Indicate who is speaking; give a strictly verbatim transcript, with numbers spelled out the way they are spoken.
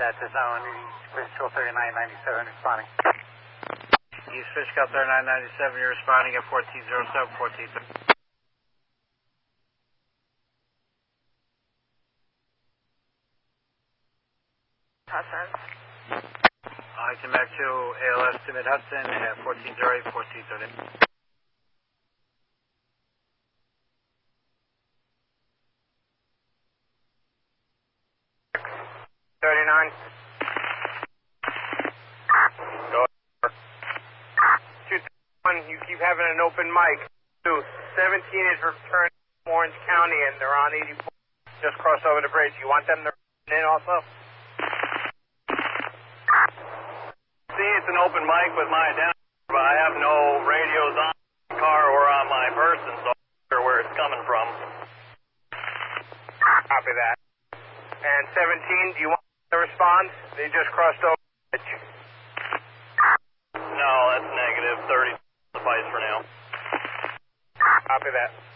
Speaker 1: That's the zone. East Fishkill thirty-nine ninety-seven responding.
Speaker 2: East Fishkill thirty-nine ninety-seven, you're responding at fourteen oh seven, fourteen thirty.
Speaker 3: Hudson.
Speaker 2: I can back to A L S to Mid-Hudson at fourteen oh eight, fourteen thirty.
Speaker 4: thirty-nine. Go ahead. two one, you keep having an open mic. Two, seventeen is returned to Orange County and they're on eighty-four. Just cross over the bridge. You want them to run in also?
Speaker 5: See, it's an open mic with my identifier, but I have no radios on my car or on my person, so I'm not sure where it's coming from.
Speaker 4: Copy that. And seventeen, do you want to respond? They just crossed over the bridge.
Speaker 5: No, that's negative. thirty suffice for now.
Speaker 4: Copy that.